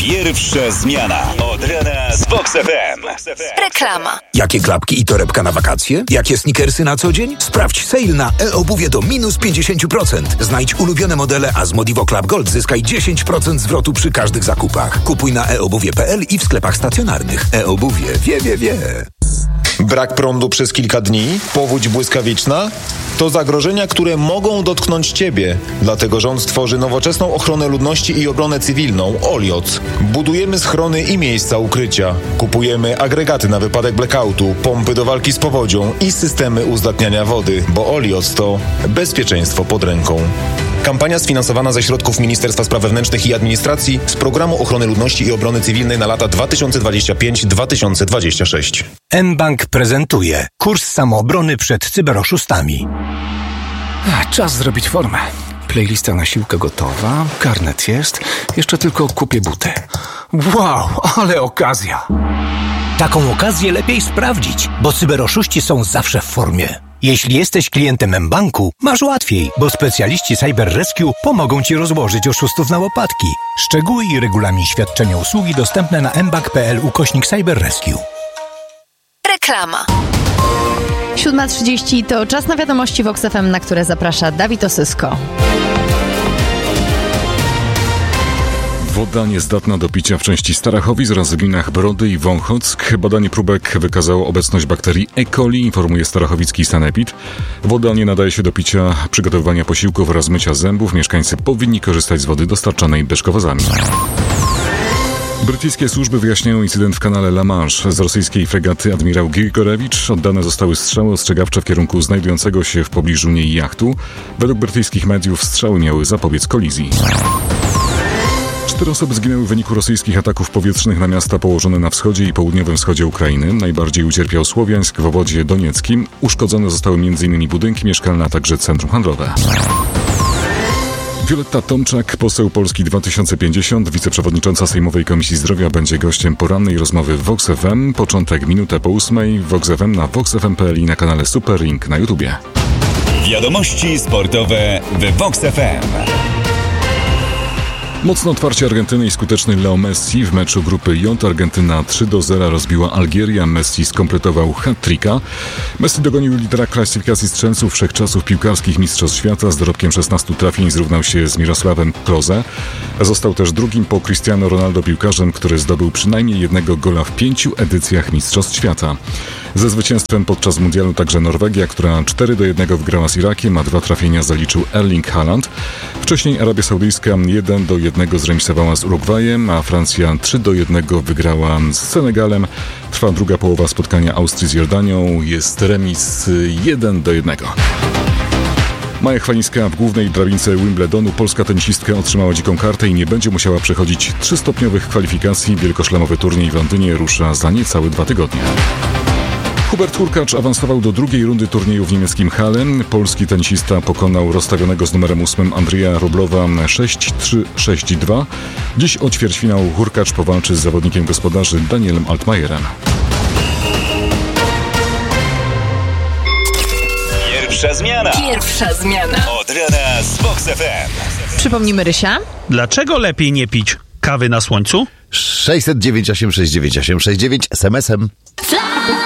Pierwsza zmiana od rana z Vox FM. Reklama. Jakie klapki i torebka na wakacje? Jakie sneakersy na co dzień? Sprawdź sale na e-obuwie do minus 50%. Znajdź ulubione modele, a z Modivo Club Gold zyskaj 10% zwrotu przy każdych zakupach. Kupuj na eobuwie.pl i w sklepach stacjonarnych. E-obuwie wie. Brak prądu przez kilka dni? Powódź błyskawiczna? To zagrożenia, które mogą dotknąć Ciebie. Dlatego rząd stworzy nowoczesną ochronę ludności i obronę cywilną OLIOC. Budujemy schrony i miejsca ukrycia. Kupujemy agregaty na wypadek blackoutu, pompy do walki z powodzią i systemy uzdatniania wody, bo OLIOC to bezpieczeństwo pod ręką. Kampania sfinansowana ze środków Ministerstwa Spraw Wewnętrznych i Administracji z Programu Ochrony Ludności i Obrony Cywilnej na lata 2025-2026. mBank prezentuje kurs samoobrony przed cyberoszustami. Czas zrobić formę. Playlista na siłkę gotowa, karnet jest, jeszcze tylko kupię buty. Wow, ale okazja! Taką okazję lepiej sprawdzić, bo cyberoszuści są zawsze w formie. Jeśli jesteś klientem mBanku, masz łatwiej, bo specjaliści Cyber Rescue pomogą Ci rozłożyć oszustów na łopatki. Szczegóły i regulamin świadczenia usługi dostępne na mbank.pl/Cyber Rescue. Reklama. 7:30 to czas na wiadomości Vox FM, na które zaprasza Dawid Osysko. Woda niezdatna do picia w części Starachowic oraz w gminach Brody i Wąchock. Badanie próbek wykazało obecność bakterii E. coli, informuje starachowicki sanepid. Woda nie nadaje się do picia, przygotowywania posiłków oraz mycia zębów. Mieszkańcy powinni korzystać z wody dostarczanej deszkowozami. Brytyjskie służby wyjaśniają incydent w kanale La Manche. Z rosyjskiej fregaty Admirał Grigorewicz oddane zostały strzały ostrzegawcze w kierunku znajdującego się w pobliżu niej jachtu. Według brytyjskich mediów strzały miały zapobiec kolizji. 4 osoby zginęły w wyniku rosyjskich ataków powietrznych na miasta położone na wschodzie i południowym wschodzie Ukrainy. Najbardziej ucierpiał Słowiańsk w obwodzie donieckim. Uszkodzone zostały m.in. budynki mieszkalne, a także centrum handlowe. Violetta Tomczak, poseł Polski 2050, wiceprzewodnicząca Sejmowej Komisji Zdrowia, będzie gościem porannej rozmowy w Vox FM. Początek minutę po 8:00 w Vox FM na voxfm.pl i na kanale Super Ring na YouTubie. Wiadomości sportowe w Vox FM. Mocne otwarcie Argentyny i skuteczny Leo Messi w meczu grupy J. Argentyna 3-0 rozbiła Algierię. Messi skompletował hat-tricka. Messi dogonił lidera klasyfikacji strzelców wszechczasów piłkarskich Mistrzostw Świata. Z dorobkiem 16 trafień zrównał się z Mirosławem Klose. Został też drugim po Cristiano Ronaldo piłkarzem, który zdobył przynajmniej jednego gola w 5 edycjach Mistrzostw Świata. Ze zwycięstwem podczas mundialu także Norwegia, która 4-1 wygrała z Irakiem, a 2 trafienia zaliczył Erling Haaland. Wcześniej Arabia Saudyjska 1-1 zremisowała z Urugwajem, a Francja 3-1 wygrała z Senegalem. Trwa druga połowa spotkania Austrii z Jordanią. Jest remis 1-1. Maja Chwalińska w głównej drabince Wimbledonu. Polska tenisistka otrzymała dziką kartę i nie będzie musiała przechodzić 3-stopniowych kwalifikacji. Wielkoszlemowy turniej w Londynie rusza za niecałe 2 tygodnie. Hubert Hurkacz awansował do drugiej rundy turnieju w niemieckim Halle. Polski tenisista pokonał rozstawionego z numerem 8 Andrija Rublowa 6-3, 6-2. Dziś o ćwierćfinał Hurkacz powalczy z zawodnikiem gospodarzy Danielem Altmajerem. Pierwsza zmiana. Od rana z Vox FM. Przypomnimy Rysia. Dlaczego lepiej nie pić kawy na słońcu? 609 869 869 SMS-em.